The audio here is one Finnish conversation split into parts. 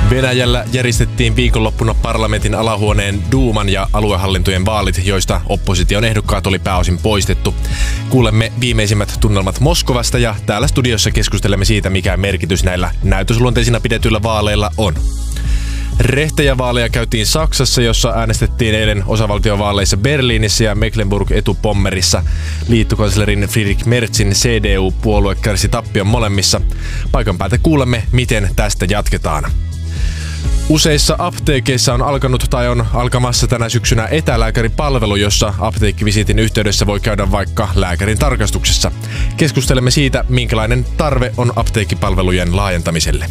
Venäjällä järjestettiin viikonloppuna parlamentin alahuoneen Duuman ja aluehallintojen vaalit, joista opposition ehdokkaat oli pääosin poistettu. Kuulemme viimeisimmät tunnelmat Moskovasta ja täällä studiossa keskustelemme siitä, mikä merkitys näillä näytösluonteisina pidetyillä vaaleilla on. Rehtejä vaaleja käytiin Saksassa, jossa äänestettiin eilen osavaltiovaaleissa Berliinissä ja Mecklenburg-Etupommerissa. Liittokanslerin Friedrich Merzin CDU-puolue kärsi tappion molemmissa. Paikan päältä kuulemme, miten tästä jatketaan. Useissa apteekeissa on alkanut tai on alkamassa tänä syksynä etälääkäripalvelu, jossa apteekkivisiitin yhteydessä voi käydä vaikka lääkärin tarkastuksessa. Keskustelemme siitä, minkälainen tarve on apteekkipalvelujen laajentamiselle.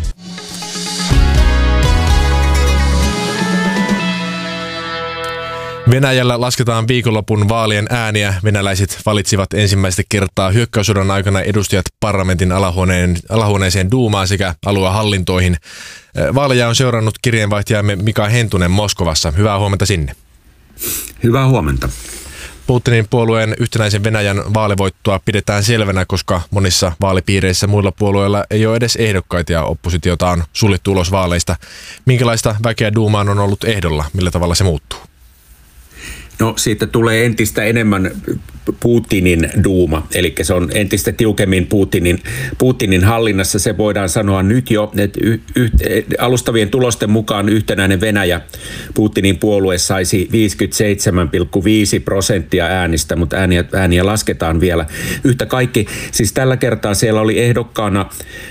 Venäjällä lasketaan viikonlopun vaalien ääniä. Venäläiset valitsivat ensimmäistä kertaa hyökkäyssodan aikana edustajat parlamentin alahuoneeseen Duumaan sekä aluehallintoihin. Vaaleja on seurannut kirjeenvaihtajamme Mika Hentunen Moskovassa. Hyvää huomenta sinne. Hyvää huomenta. Putinin puolueen Yhtenäisen Venäjän vaalivoittoa pidetään selvänä, koska monissa vaalipiireissä muilla puolueilla ei ole edes ehdokkaita ja oppositiota on suljettu ulos vaaleista. Minkälaista väkeä Duumaan on ollut ehdolla? Millä tavalla se muuttuu? No siitä tulee entistä enemmän Putinin duuma, eli se on entistä tiukemmin Putinin hallinnassa. Se voidaan sanoa nyt jo, että alustavien tulosten mukaan Yhtenäinen Venäjä Putinin puolue saisi 57,5% äänistä, mutta ääniä lasketaan vielä. Yhtä kaikki, siis tällä kertaa siellä oli ehdokkaana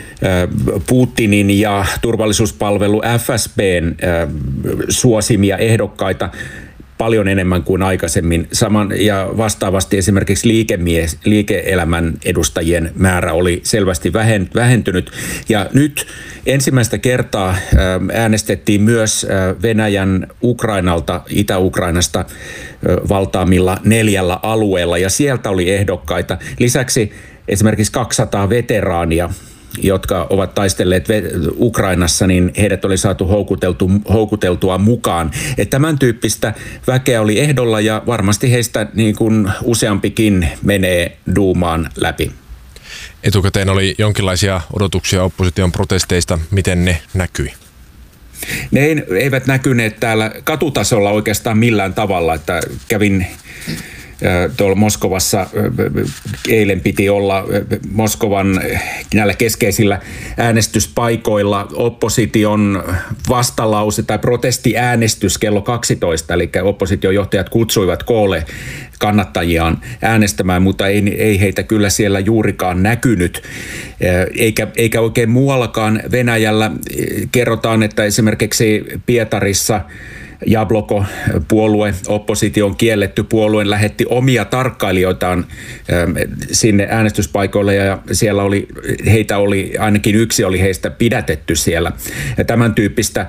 Putinin ja turvallisuuspalvelu FSB:n suosimia ehdokkaita paljon enemmän kuin aikaisemmin. Ja vastaavasti esimerkiksi liike-elämän edustajien määrä oli selvästi vähentynyt. Ja nyt ensimmäistä kertaa äänestettiin myös Venäjän Ukrainalta, Itä-Ukrainasta valtaamilla 4 alueella, ja sieltä oli ehdokkaita. Lisäksi esimerkiksi 200 veteraania, jotka ovat taistelleet Ukrainassa, niin heidät oli saatu houkuteltua mukaan. Että tämän tyyppistä väkeä oli ehdolla ja varmasti heistä niin kuin useampikin menee Duumaan läpi. Etukäteen oli jonkinlaisia odotuksia opposition protesteista. Miten ne näkyi? Ne eivät näkyneet täällä katutasolla oikeastaan millään tavalla, että kävin tuolla Moskovassa eilen piti olla Moskovan näillä keskeisillä äänestyspaikoilla opposition vastalause tai protestiäänestys kello 12, eli oppositiojohtajat kutsuivat koolle kannattajiaan äänestämään, mutta ei heitä kyllä siellä juurikaan näkynyt. Eikä oikein muuallakaan Venäjällä. Kerrotaan, että esimerkiksi Pietarissa Jabloko-puolue, opposition kielletty puolue, lähetti omia tarkkailijoitaan sinne äänestyspaikoille, ja siellä ainakin yksi oli heistä pidätetty siellä. Ja tämän tyyppistä,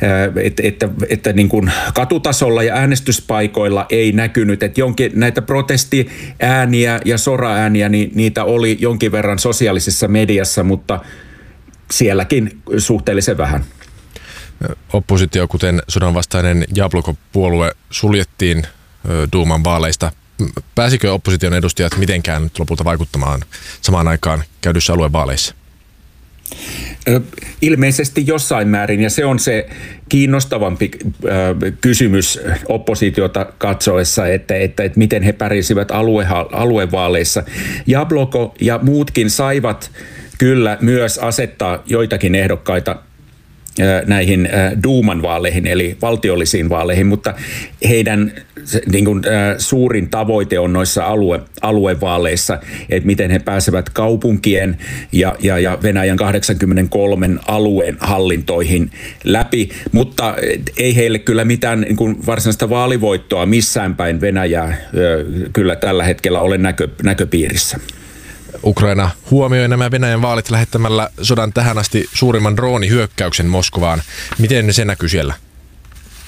että niin kuin katutasolla ja äänestyspaikoilla ei näkynyt, että näitä protestiääniä ja soraääniä, niin niitä oli jonkin verran sosiaalisessa mediassa, mutta sielläkin suhteellisen vähän. Oppositio, kuten sodanvastainen Jabloko-puolue, suljettiin Duuman vaaleista. Pääsikö opposition edustajat mitenkään nyt lopulta vaikuttamaan samaan aikaan käydyssä aluevaaleissa? Ilmeisesti jossain määrin, ja se on se kiinnostavampi kysymys oppositiota katsoessa, että miten he pärjäsivät aluevaaleissa. Jabloko ja muutkin saivat kyllä myös asettaa joitakin ehdokkaita näihin Duuman vaaleihin, eli valtiollisiin vaaleihin, mutta heidän niin kuin, suurin tavoite on noissa aluevaaleissa, että miten he pääsevät kaupunkien ja Venäjän 83 alueen hallintoihin läpi, mutta ei heille kyllä mitään niin kuin varsinaista vaalivoittoa missään päin Venäjää kyllä tällä hetkellä ole näköpiirissä. Ukraina huomioi nämä Venäjän vaalit lähettämällä sodan tähän asti suurimman droonihyökkäyksen Moskovaan. Miten se näkyy siellä?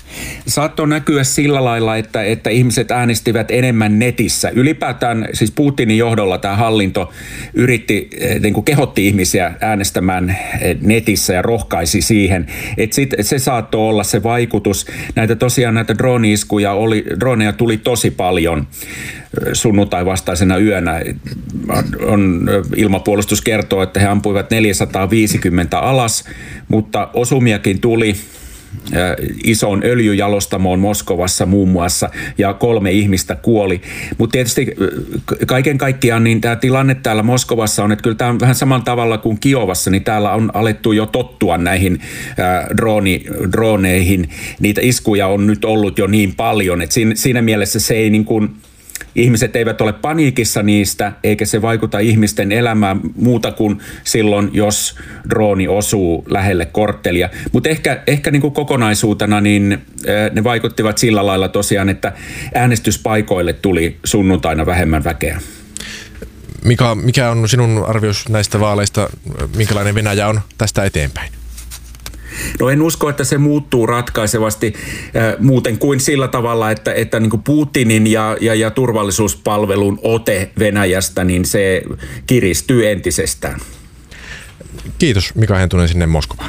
saattoi näkyä sillä lailla, että ihmiset äänestivät enemmän netissä. Ylipäätään siis Putinin johdolla tämä hallinto yritti, niin kuin kehotti ihmisiä äänestämään netissä ja rohkaisi siihen. Että se saattoi olla se vaikutus. Näitä droneja tuli tosi paljon sunnuntai vastaisena yönä. Ilmapuolustus kertoo, että he ampuivat 450 alas, mutta osumiakin tuli isoon öljyjalostamoon Moskovassa muun muassa, ja 3 ihmistä kuoli. Mutta tietysti kaiken kaikkiaan niin tämä tilanne täällä Moskovassa on, että kyllä tämä on vähän saman tavalla kuin Kiovassa, niin täällä on alettu jo tottua näihin droneihin. Niitä iskuja on nyt ollut jo niin paljon, että siinä mielessä se ei niin kuin, ihmiset eivät ole paniikissa niistä, eikä se vaikuta ihmisten elämään muuta kuin silloin, jos drooni osuu lähelle korttelia. Mutta ehkä niin kuin kokonaisuutena niin ne vaikuttivat sillä lailla tosiaan, että äänestyspaikoille tuli sunnuntaina vähemmän väkeä. Mikä on sinun arvios näistä vaaleista? Minkälainen Venäjä on tästä eteenpäin? No en usko, että se muuttuu ratkaisevasti muuten kuin sillä tavalla, että niin kuin Putinin ja turvallisuuspalvelun ote Venäjästä, niin se kiristyy entisestään. Kiitos Mika Hentunen sinne Moskovaan.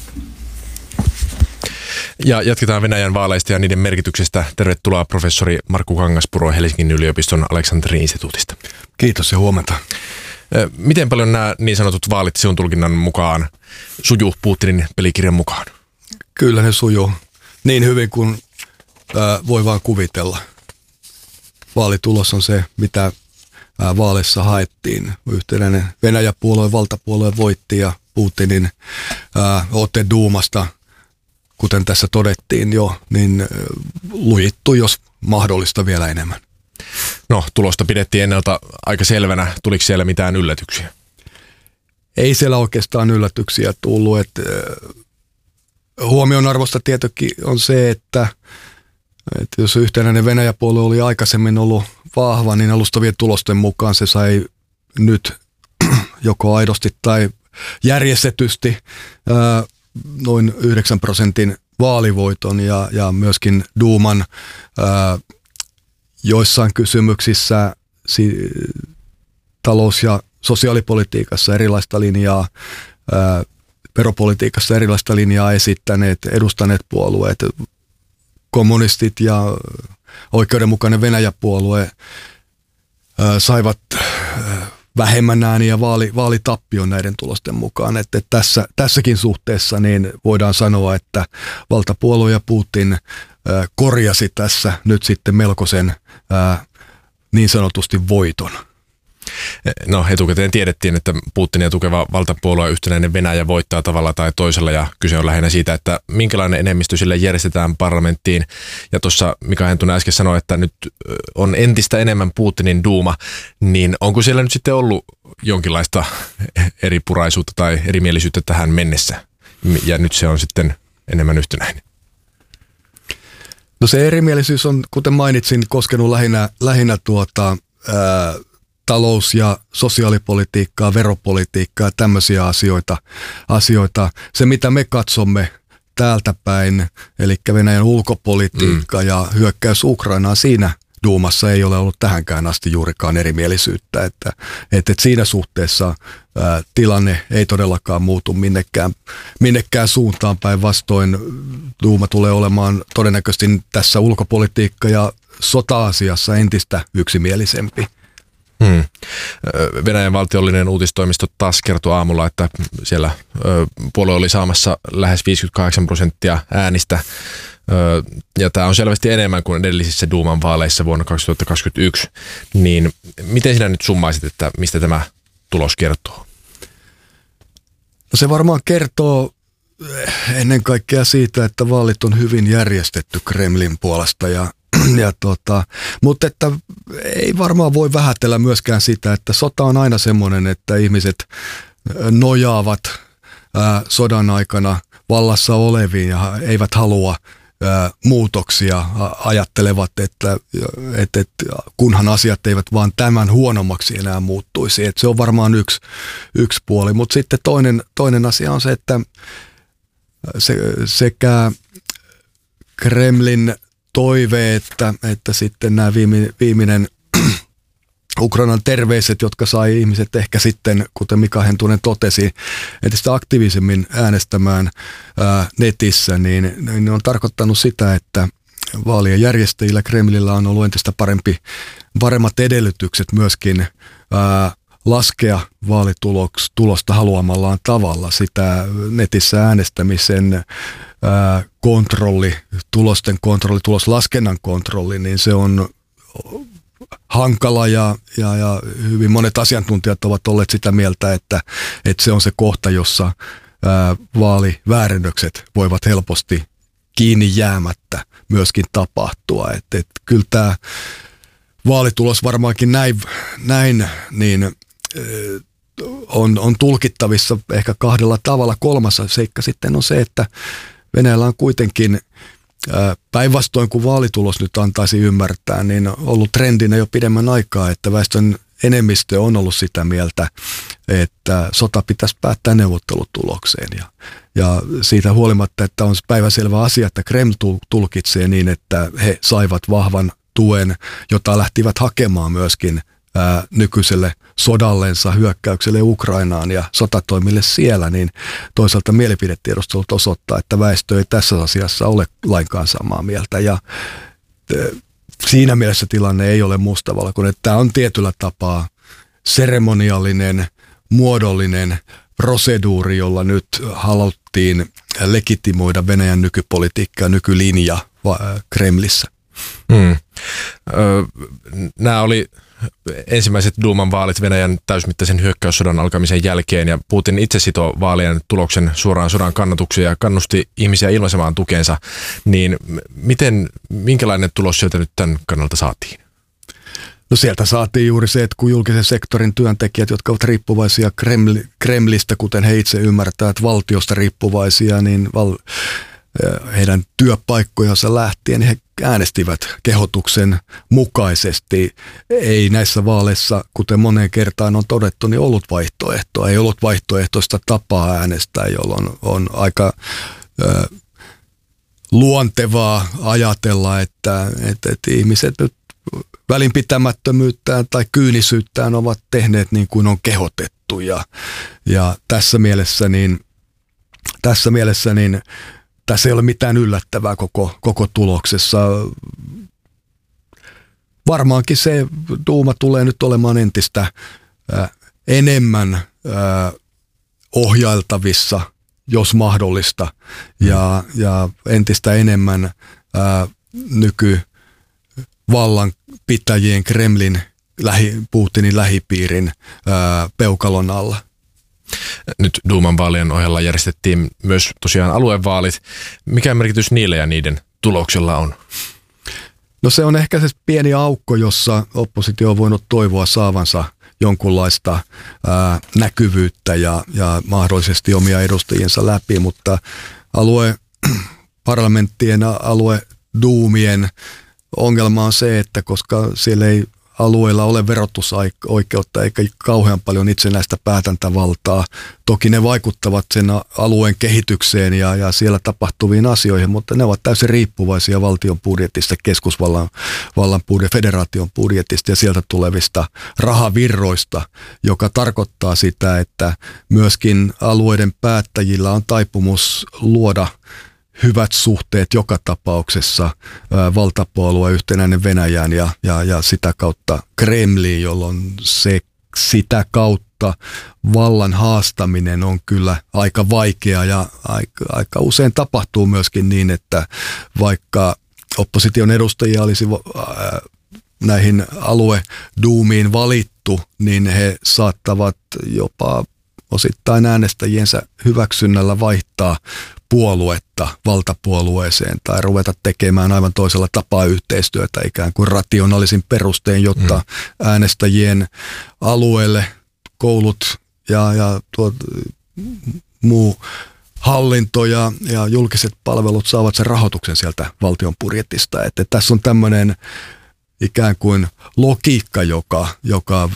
Ja jatketaan Venäjän vaaleista ja niiden merkityksestä. Tervetuloa professori Markku Kangaspuro Helsingin yliopiston Aleksanteri-instituutista. Kiitos ja huomenta. Miten paljon nämä niin sanotut vaalit sinun tulkinnan mukaan sujuu Putinin pelikirjan mukaan? Kyllä ne sujuu niin hyvin kuin voi vaan kuvitella. Vaalitulos on se, mitä vaaleissa haettiin. Yhtenäinen Venäjä-puolue, valtapuolue voitti ja Putinin ote Duumasta, kuten tässä todettiin jo, niin lujittu, jos mahdollista vielä enemmän. No, tulosta pidettiin ennalta aika selvänä. Tuliko siellä mitään yllätyksiä? Ei siellä oikeastaan yllätyksiä tullut. Että huomionarvoista tietenkin on se, että jos yhtenäinen Venäjä-puolue oli aikaisemmin ollut vahva, niin alustavien tulosten mukaan se sai nyt joko aidosti tai järjestetysti noin 9% vaalivoiton ja myöskin Duuman joissain kysymyksissä talous- ja sosiaalipolitiikassa erilaista linjaa, veropolitiikassa erilaista linjaa edustaneet puolueet, kommunistit ja oikeudenmukainen Venäjä-puolue saivat vähemmän ääniä vaalitappion näiden tulosten mukaan. Että tässäkin suhteessa niin voidaan sanoa, että valtapuolue ja Putin korjasi tässä nyt sitten melkoisen niin sanotusti voiton. No, etukäteen tiedettiin, että Putinia tukeva valtapuolue yhtenäinen Venäjä voittaa tavalla tai toisella, ja kyse on lähinnä siitä, että minkälainen enemmistö sille järjestetään parlamenttiin. Ja tuossa Mika Hentunen äsken sanoi, että nyt on entistä enemmän Putinin duuma, niin onko siellä nyt sitten ollut jonkinlaista eripuraisuutta tai erimielisyyttä tähän mennessä, ja nyt se on sitten enemmän yhtenäinen? No se erimielisyys on, kuten mainitsin, koskenut lähinnä talous- ja sosiaalipolitiikkaa, veropolitiikkaa, tämmöisiä asioita. Se, mitä me katsomme täältä päin, eli Venäjän ulkopolitiikka ja hyökkäys Ukrainaan, siinä Duumassa ei ole ollut tähänkään asti juurikaan erimielisyyttä. Että siinä suhteessa tilanne ei todellakaan muutu minnekään suuntaan, päinvastoin. Duuma tulee olemaan todennäköisesti tässä ulkopolitiikka- ja sota-asiassa entistä yksimielisempi. Venäjän valtiollinen uutistoimisto TASS kertoi aamulla, että siellä puolue oli saamassa lähes 58% äänistä. Ja tämä on selvästi enemmän kuin edellisissä Duuman vaaleissa vuonna 2021. Niin miten sinä nyt summaisit, että mistä tämä tulos kertoo? No se varmaan kertoo ennen kaikkea siitä, että vaalit on hyvin järjestetty Kremlin puolesta mutta että ei varmaan voi vähätellä myöskään sitä, että sota on aina semmoinen, että ihmiset nojaavat sodan aikana vallassa oleviin ja eivät halua muutoksia, ajattelevat, että kunhan asiat eivät vaan tämän huonommaksi enää muuttuisi. Että se on varmaan yksi puoli, mutta sitten toinen asia on se, että sekä Kremlin toive, että sitten nämä viimeinen Ukrainan terveiset, jotka sai ihmiset ehkä sitten, kuten Mika Hentunen totesi, entistä aktiivisemmin äänestämään netissä, niin on tarkoittanut sitä, että vaalien järjestäjillä Kremlillä on ollut entistä paremmat edellytykset myöskin laskea vaalitulosta haluamallaan tavalla. Sitä netissä äänestämisen kontrolli, tuloslaskennan kontrolli, niin se on hankala ja hyvin monet asiantuntijat ovat olleet sitä mieltä, että se on se kohta, jossa vaaliväärennökset voivat helposti kiinni jäämättä myöskin tapahtua. Et kyllä tämä vaalitulos varmaankin näin niin on tulkittavissa ehkä kahdella tavalla. Kolmas seikka sitten on se, että Venäjällä on kuitenkin päinvastoin kuin vaalitulos nyt antaisi ymmärtää, niin on ollut trendinä jo pidemmän aikaa, että väestön enemmistö on ollut sitä mieltä, että sota pitäisi päättää neuvottelutulokseen. Ja siitä huolimatta, että on päivänselvä asia, että Kreml tulkitsee niin, että he saivat vahvan tuen, jota lähtivät hakemaan myöskin nykyiselle sodallensa, hyökkäykselle Ukrainaan ja sotatoimille siellä, niin toisaalta mielipidetiedustelut osoittaa, että väestö ei tässä asiassa ole lainkaan samaa mieltä. Ja siinä mielessä tilanne ei ole mustavalkoinen. Tämä on tietyllä tapaa seremoniallinen, muodollinen proseduuri, jolla nyt haluttiin legitimoida Venäjän nykypolitiikka ja nykylinja Kremlissä. Nämä oli ensimmäiset Duuman vaalit Venäjän täysmittaisen hyökkäyssodan alkamisen jälkeen, ja Putin itse sitoi vaalien tuloksen suoraan sodan kannatuksia ja kannusti ihmisiä ilmaisemaan tukensa. Niin minkälainen tulos sieltä nyt tämän kannalta saatiin? No sieltä saatiin juuri se, että kun julkisen sektorin työntekijät, jotka ovat riippuvaisia Kremlistä, kuten he itse ymmärtävät, valtiosta riippuvaisia, niin heidän työpaikkojansa lähtien he äänestivät kehotuksen mukaisesti. Ei näissä vaaleissa, kuten moneen kertaan on todettu, niin ollut vaihtoehtoa. Ei ollut vaihtoehtoista tapaa äänestää, jolloin on aika luontevaa ajatella, että ihmiset nyt välinpitämättömyyttään tai kyynisyyttään ovat tehneet niin kuin on kehotettu. Ja tässä mielessä tässä ei ole mitään yllättävää koko tuloksessa. Varmaankin se Duuma tulee nyt olemaan entistä enemmän ohjailtavissa, jos mahdollista, ja entistä enemmän nykyvallanpitäjien Kremlin, Putinin lähipiirin peukalon alla. Nyt Duuman vaalien ohella järjestettiin myös tosiaan aluevaalit. Mikä merkitys niillä ja niiden tuloksella on? No se on ehkä se pieni aukko, jossa oppositio on voinut toivoa saavansa jonkunlaista näkyvyyttä ja mahdollisesti omia edustajiensa läpi, mutta alueparlamenttien, alueduumien ongelma on se, että koska siellä ei alueilla ole verotusoikeutta eikä kauhean paljon itsenäistä päätäntävaltaa. Toki ne vaikuttavat sen alueen kehitykseen ja siellä tapahtuviin asioihin, mutta ne ovat täysin riippuvaisia valtion budjetista, keskusvallan federaation budjetista ja sieltä tulevista rahavirroista, joka tarkoittaa sitä, että myöskin alueiden päättäjillä on taipumus luoda hyvät suhteet joka tapauksessa valtapuolueen yhtenäinen Venäjään ja sitä kautta Kremliin, jolloin sitä kautta vallan haastaminen on kyllä aika vaikea ja aika usein tapahtuu myöskin niin, että vaikka opposition edustajia olisi näihin alueduumiin valittu, niin he saattavat jopa osittain äänestäjiensä hyväksynnällä vaihtaa puoluetta valtapuolueeseen tai ruveta tekemään aivan toisella tapaa yhteistyötä ikään kuin rationaalisin perustein, jotta äänestäjien alueelle koulut ja muu hallinto ja julkiset palvelut saavat sen rahoituksen sieltä valtion budjetista. Että tässä on tämmöinen ikään kuin logiikka, joka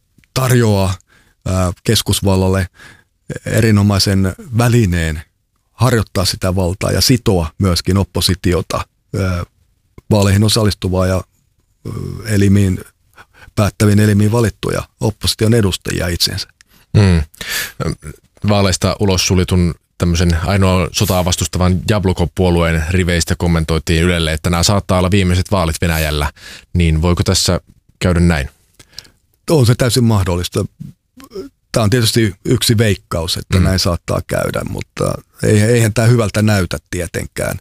tarjoaa keskusvallalle erinomaisen välineen harjoittaa sitä valtaa ja sitoa myöskin oppositiota, vaaleihin osallistuvaa ja päättäviin elimiin valittuja opposition edustajia itsensä. Vaaleista ulos suljetun tämmöisen ainoa sotaa vastustavan Jabloko-puolueen riveistä kommentoitiin Ylelle, että nämä saattaa olla viimeiset vaalit Venäjällä, niin voiko tässä käydä näin? On se täysin mahdollista. Tämä on tietysti yksi veikkaus, että näin saattaa käydä, mutta eihän tämä hyvältä näytä tietenkään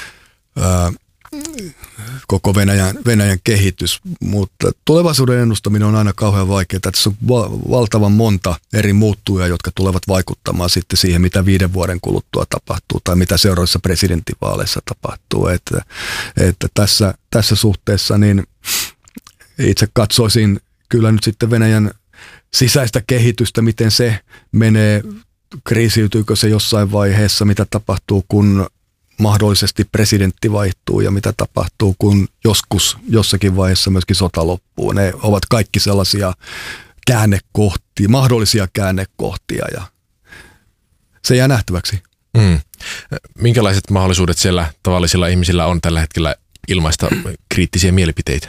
koko Venäjän kehitys, mutta tulevaisuuden ennustaminen on aina kauhean vaikeaa. Tässä on valtavan monta eri muuttujaa, jotka tulevat vaikuttamaan sitten siihen, mitä 5 vuoden kuluttua tapahtuu tai mitä seuraavissa presidentinvaaleissa tapahtuu. Että tässä suhteessa niin itse katsoisin kyllä nyt sitten Venäjän sisäistä kehitystä, miten se menee, kriisiytyykö se jossain vaiheessa, mitä tapahtuu, kun mahdollisesti presidentti vaihtuu ja mitä tapahtuu, kun joskus jossakin vaiheessa myöskin sota loppuu. Ne ovat kaikki sellaisia käännekohtia, mahdollisia käännekohtia ja se jää nähtäväksi. Minkälaiset mahdollisuudet siellä tavallisilla ihmisillä on tällä hetkellä ilmaista kriittisiä mielipiteitä?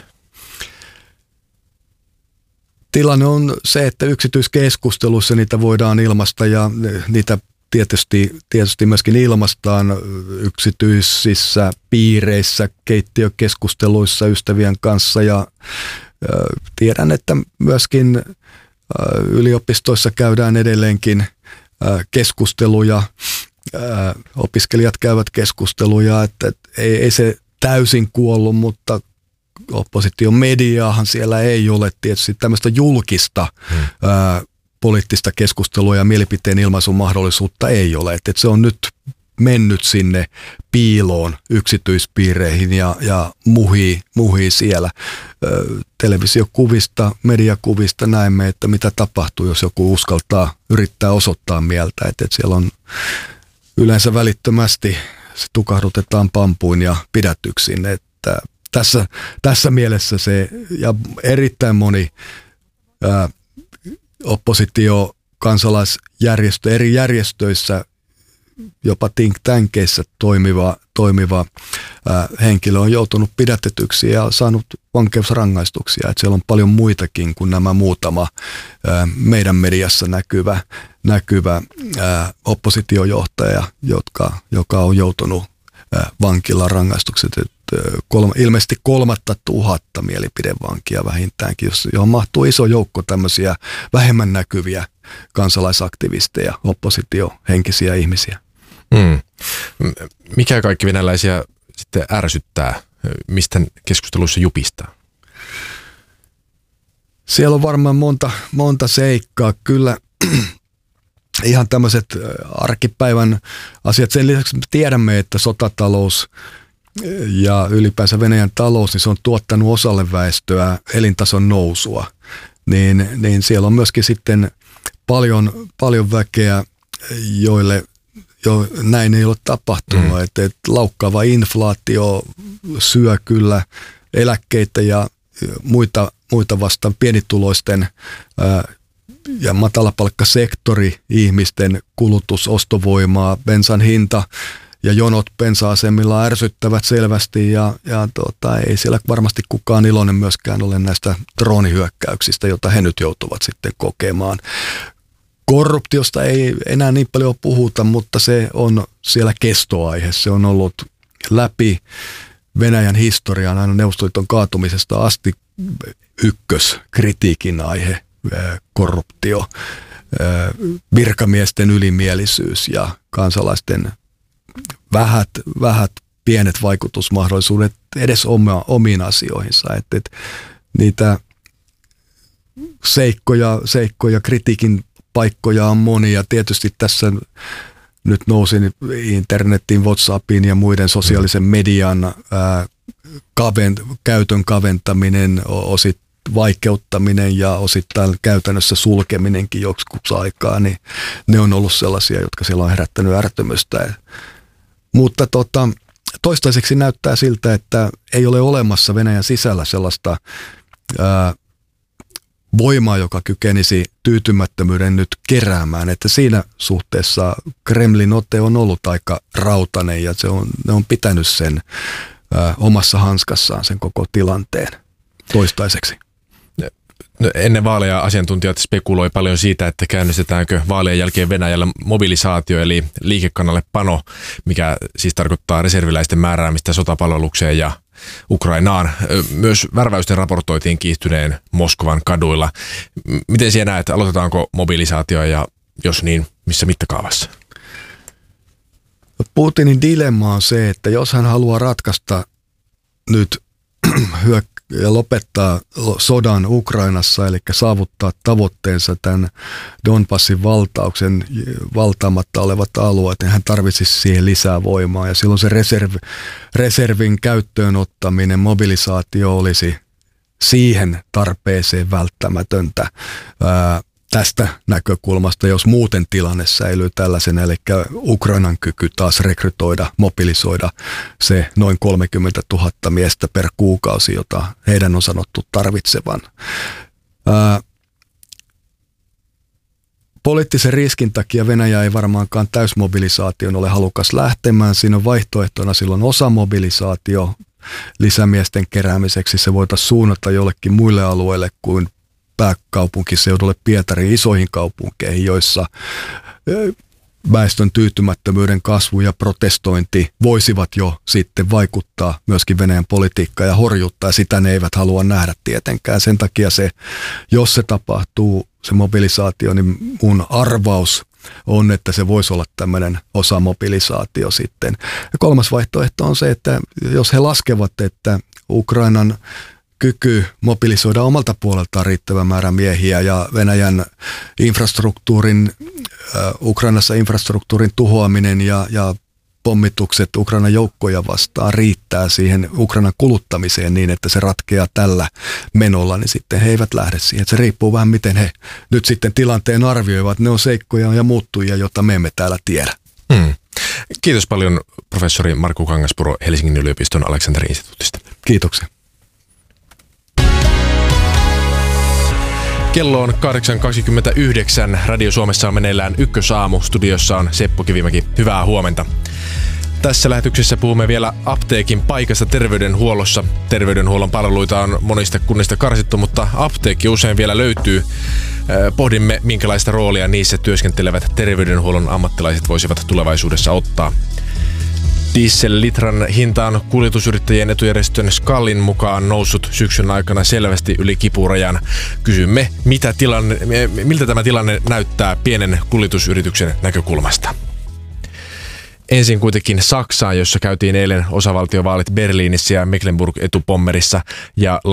Tilanne on se, että yksityiskeskustelussa niitä voidaan ilmaista ja niitä tietysti myöskin ilmaistaan yksityisissä piireissä, keittiökeskusteluissa ystävien kanssa ja tiedän, että myöskin yliopistoissa käydään edelleenkin keskusteluja, opiskelijat käyvät keskusteluja, että ei se täysin kuollut, mutta opposition mediaahan siellä ei ole tietysti tämmöistä julkista poliittista keskustelua ja mielipiteen ilmaisun mahdollisuutta ei ole. Että se on nyt mennyt sinne piiloon yksityispiireihin ja muhii siellä. Televisiokuvista, mediakuvista näemme, että mitä tapahtuu, jos joku uskaltaa yrittää osoittaa mieltä. Että siellä on yleensä välittömästi se tukahdutetaan pampuin ja pidätyksiin. Että tässä mielessä se ja erittäin moni oppositio, kansalaisjärjestö, eri järjestöissä, jopa think tankeissä toimiva henkilö on joutunut pidätetyksi ja saanut vankeusrangaistuksia. Että siellä on paljon muitakin kuin nämä muutama meidän mediassa näkyvä oppositiojohtaja, joka on joutunut vankilarangaistukset. Ilmeisesti 3000 mielipidevankia vähintäänkin, johon mahtuu iso joukko tämmöisiä vähemmän näkyviä kansalaisaktivisteja, oppositiohenkisiä ihmisiä. Mikä kaikki venäläisiä sitten ärsyttää? Mistä keskusteluissa jupistaa? Siellä on varmaan monta seikkaa. Kyllä ihan tämmöiset arkipäivän asiat. Sen lisäksi me tiedämme, että sotatalous ja ylipäänsä Venäjän talous, niin se on tuottanut osalle väestöä elintason nousua. Niin siellä on myöskin sitten paljon väkeä, joille jo näin ei ole tapahtunut. Että laukkaava inflaatio syö kyllä eläkkeitä ja muita vastaan pienituloisten ja matalapalkkasektori ihmisten kulutus, ostovoimaa, bensan hinta ja jonot bensa-asemilla ärsyttävät selvästi ja ei siellä varmasti kukaan iloinen myöskään ole näistä droonihyökkäyksistä, joita he nyt joutuvat sitten kokemaan. Korruptiosta ei enää niin paljon puhuta, mutta se on siellä kestoaihe. Se on ollut läpi Venäjän historian aina Neuvostoliiton kaatumisesta asti ykköskritiikin aihe, korruptio, virkamiesten ylimielisyys ja kansalaisten vähät pienet vaikutusmahdollisuudet edes omiin asioihinsa. Että niitä seikkoja, kritiikin paikkoja on monia. Tietysti tässä nyt nousi internetin, WhatsAppin ja muiden sosiaalisen median käytön kaventaminen, vaikeuttaminen ja osittain käytännössä sulkeminenkin joskus aikaa, niin ne on ollut sellaisia, jotka siellä on herättänyt ärtymystä. Mutta toistaiseksi näyttää siltä, että ei ole olemassa Venäjän sisällä sellaista voimaa, joka kykenisi tyytymättömyyden nyt keräämään. Että siinä suhteessa Kremlin ote on ollut aika rautainen ja ne on pitänyt sen omassa hanskassaan sen koko tilanteen toistaiseksi. Ennen vaaleja asiantuntijat spekuloi paljon siitä, että käynnistetäänkö vaalien jälkeen Venäjällä mobilisaatio eli liikekannallepano, mikä siis tarkoittaa reserviläisten määräämistä sotapalvelukseen ja Ukrainaan. Myös värväysten raportoitiin kiihtyneen Moskovan kaduilla. Miten sinä näet, aloitetaanko mobilisaatio ja jos niin, missä mittakaavassa? Putinin dilemma on se, että jos hän haluaa ratkaista nyt ja lopettaa sodan Ukrainassa, eli saavuttaa tavoitteensa tämän Donbassin valtaamatta olevat alueet, niin hän tarvitsisi siihen lisää voimaa. Ja silloin se reservin käyttöön ottaminen, mobilisaatio olisi siihen tarpeeseen välttämätöntä tästä näkökulmasta, jos muuten tilanne säilyy tällaisena, eli Ukrainan kyky taas rekrytoida, mobilisoida se noin 30 000 miestä per kuukausi, jota heidän on sanottu tarvitsevan. Poliittisen riskin takia Venäjä ei varmaankaan täysmobilisaation ole halukas lähtemään. Siinä on vaihtoehtona silloin osamobilisaatio lisämiesten keräämiseksi. Se voitaisiin suunnata jollekin muille alueille kuin pääkaupunkiseudulle, Pietariin, isoihin kaupunkeihin, joissa väestön tyytymättömyyden kasvu ja protestointi voisivat jo sitten vaikuttaa myöskin Venäjän politiikkaan ja horjuttaa, ja sitä ne eivät halua nähdä tietenkään. Sen takia jos se tapahtuu, se mobilisaatio, niin mun arvaus on, että se voisi olla tämmöinen osamobilisaatio sitten. Ja kolmas vaihtoehto on se, että jos he laskevat, että Ukrainan kyky mobilisoida omalta puoleltaan riittävä määrä miehiä ja Venäjän Ukrainassa infrastruktuurin tuhoaminen ja pommitukset Ukrainan joukkoja vastaan riittää siihen Ukrainan kuluttamiseen niin, että se ratkeaa tällä menolla, niin sitten he eivät lähde siihen. Se riippuu vähän, miten he nyt sitten tilanteen arvioivat. Ne on seikkoja ja muuttujia, joita me emme täällä tiedä. Kiitos paljon professori Markku Kangaspuro Helsingin yliopiston Alexander-instituutista. Kiitoksia. Kello on 8.29. Radio Suomessa on meneillään Ykkösaamu. Studiossa on Seppo Kivimäki. Hyvää huomenta. Tässä lähetyksessä puhumme vielä apteekin paikasta terveydenhuollossa. Terveydenhuollon palveluita on monista kunnista karsittu, mutta apteekki usein vielä löytyy. Pohdimme, minkälaista roolia niissä työskentelevät terveydenhuollon ammattilaiset voisivat tulevaisuudessa ottaa. Diesel-litran hinta on kuljetusyrittäjien etujärjestön SKALin mukaan noussut syksyn aikana selvästi yli kipurajan. Kysymme, miltä tämä tilanne näyttää pienen kuljetusyrityksen näkökulmasta. Ensin kuitenkin Saksaan, jossa käytiin eilen osavaltiovaalit Berliinissä ja Mecklenburg-Etupommerissa ja